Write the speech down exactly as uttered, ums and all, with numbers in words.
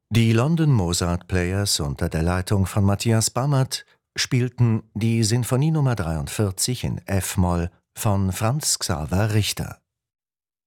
Die London Mozart Players unter der Leitung von Matthias Bammert spielten die Sinfonie Nummer dreiundvierzig in F-Moll von Franz Xaver Richter.